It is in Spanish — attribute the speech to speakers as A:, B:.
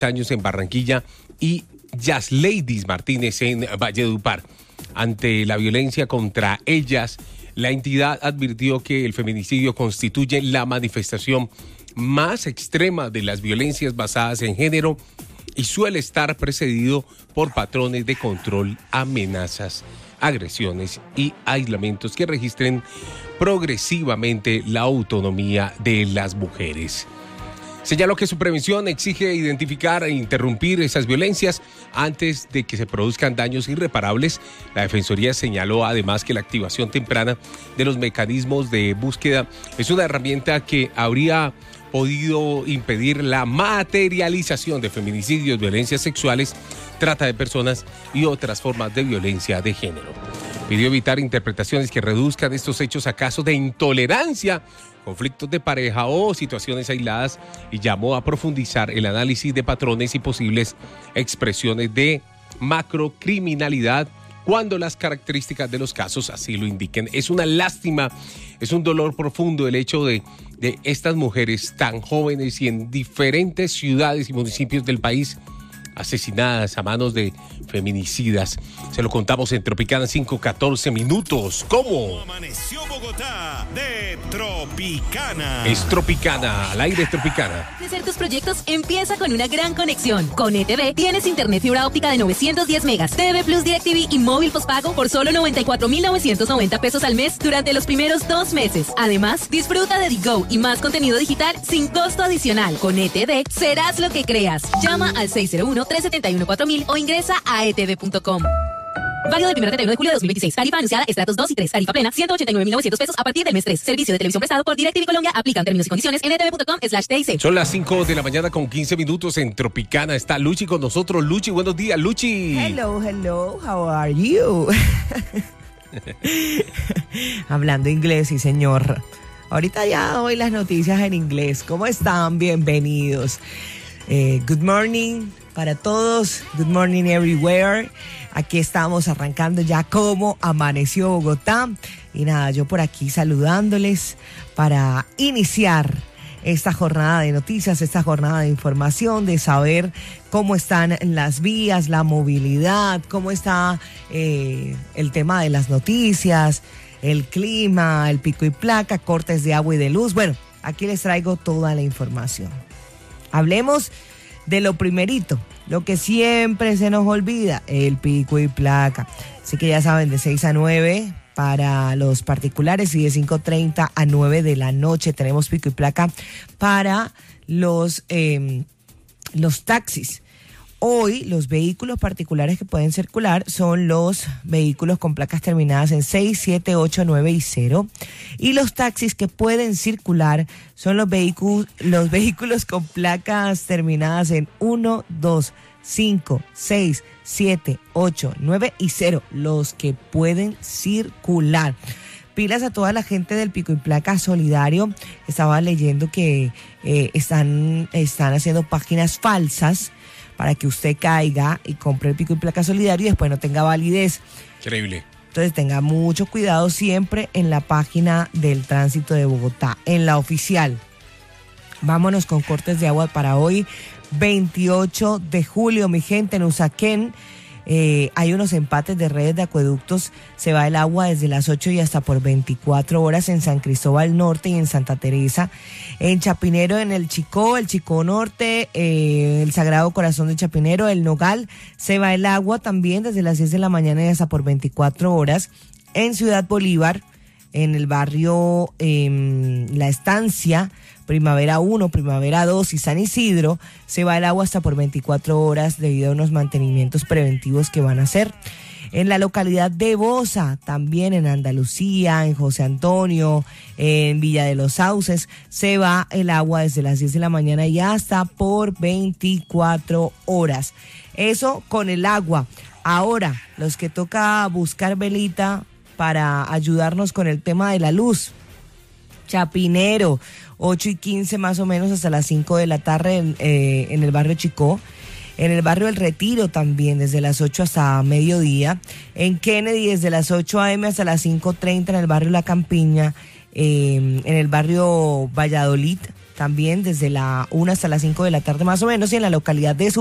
A: años en Barranquilla y Jazz Ladies Martínez en Valledupar. Ante la violencia contra ellas, la entidad advirtió que el feminicidio constituye la manifestación más extrema de las violencias basadas en género y suele estar precedido por patrones de control, amenazas, agresiones y aislamientos que registren progresivamente la autonomía de las mujeres. Señaló que su prevención exige identificar e interrumpir esas violencias antes de que se produzcan daños irreparables. La Defensoría señaló además que la activación temprana de los mecanismos de búsqueda es una herramienta que habría podido impedir la materialización de feminicidios, violencias sexuales, trata de personas y otras formas de violencia de género. Pidió evitar interpretaciones que reduzcan estos hechos a casos de intolerancia, conflictos de pareja o situaciones aisladas y llamó a profundizar el análisis de patrones y posibles expresiones de macrocriminalidad cuando las características de los casos así lo indiquen. Es una lástima, es un dolor profundo el hecho de estas mujeres tan jóvenes y en diferentes ciudades y municipios del país asesinadas a manos de feminicidas. Se lo contamos en Tropicana 5:14 minutos. ¿Cómo
B: amaneció Bogotá de Tropicana?
A: Es Tropicana, al aire es Tropicana.
C: Hacer tus proyectos empieza con una gran conexión. Con ETV tienes internet fibra óptica de 910 megas, TV Plus DirecTV y móvil postpago por solo 94,990 pesos al mes durante los primeros 2 meses. Además, disfruta de Digo y más contenido digital sin costo adicional. Con ETV serás lo que creas. Llama al 601-371-4000 o ingresa a etv.com. Válido del 1 al 31 de julio de 2026. Tarifa anunciada estratos 2 y 3. Tarifa plena 189,900 pesos a partir del mes 3. Servicio de televisión prestado por DirecTV Colombia. Aplican términos y condiciones en etv.com/TIC.
A: Son las 5 de la mañana con 15 minutos en Tropicana. Está Luchi con nosotros. Luchi, buenos días, Luchi.
D: Hello, how are you? Hablando inglés, sí, señor. Ahorita ya doy las noticias en inglés. ¿Cómo están? Bienvenidos. Good morning para todos. Good morning everywhere. Aquí estamos arrancando ya como amaneció Bogotá. Y nada, yo por aquí saludándoles para iniciar esta jornada de noticias, esta jornada de información, de saber cómo están las vías, la movilidad, cómo está el tema de las noticias, el clima, el pico y placa, cortes de agua y de luz. Bueno, aquí les traigo toda la información. Hablemos de lo primerito, lo que siempre se nos olvida, el pico y placa. Así que ya saben, de 6 a 9 para los particulares y de 5:30 a 9 de la noche tenemos pico y placa para los taxis. Hoy los vehículos particulares que pueden circular son los vehículos con placas terminadas en 6, 7, 8, 9 y 0. Y los taxis que pueden circular son los vehículos con placas terminadas en 1, 2, 5, 6, 7, 8, 9 y 0. Los que pueden circular. Pilas a toda la gente del Pico y Placa Solidario. Estaba leyendo que están haciendo páginas falsas para que usted caiga y compre el Pico y Placa Solidario y después no tenga validez.
A: Increíble.
D: Entonces tenga mucho cuidado siempre en la página del tránsito de Bogotá, en la oficial. Vámonos con cortes de agua para hoy, 28 de julio, mi gente, en Usaquén. Hay unos empates de redes de acueductos, se va el agua desde las 8 y hasta por 24 horas en San Cristóbal Norte y en Santa Teresa, en Chapinero, en el Chicó Norte, el Sagrado Corazón de Chapinero, el Nogal, se va el agua también desde las 10 de la mañana y hasta por 24 horas, en Ciudad Bolívar, en el barrio La Estancia, Primavera 1, Primavera 2 y San Isidro, se va el agua hasta por 24 horas debido a unos mantenimientos preventivos que van a hacer. En la localidad de Bosa, también en Andalucía, en José Antonio, en Villa de los Sauces, se va el agua desde las 10 de la mañana y hasta por 24 horas. Eso con el agua. Ahora, los que toca buscar velita para ayudarnos con el tema de la luz. Chapinero, 8:15 más o menos hasta las 5 de la tarde en el barrio Chicó. En el barrio El Retiro también, desde las 8 hasta mediodía. En Kennedy, desde las 8 a.m. hasta las 5:30 en el barrio La Campiña. En el barrio Valladolid también desde la 1 hasta las 5 de la tarde más o menos, y en la localidad de